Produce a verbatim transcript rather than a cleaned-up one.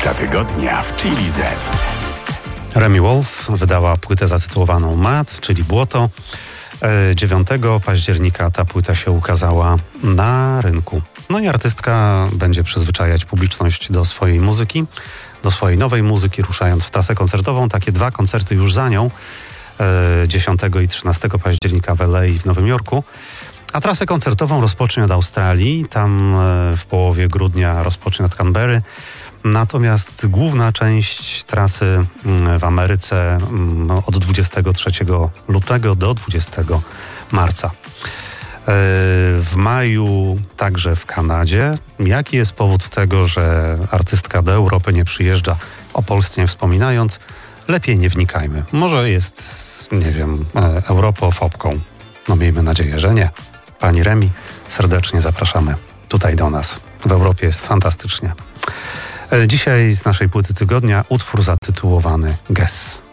Płyta tygodnia w Chili Z. Remi Wolf wydała płytę zatytułowaną Mad, czyli Błoto. dziewiątego października ta płyta się ukazała na rynku. No i artystka będzie przyzwyczajać publiczność do swojej muzyki, do swojej nowej muzyki, ruszając w trasę koncertową. Takie dwa koncerty już za nią, dziesiątego i trzynastego października w L A i w Nowym Jorku. A trasę koncertową rozpocznie od Australii, tam w połowie grudnia rozpocznie od Canberry. Natomiast główna część trasy w Ameryce od dwudziestego trzeciego lutego do dwudziestego marca. W maju także w Kanadzie. Jaki jest powód tego, że artystka do Europy nie przyjeżdża, o Polsce nie wspominając? Lepiej nie wnikajmy. Może jest, nie wiem, europofobką. No miejmy nadzieję, że nie. Pani Remi, serdecznie zapraszamy tutaj do nas. W Europie jest fantastycznie. Dzisiaj z naszej płyty tygodnia utwór zatytułowany Guess.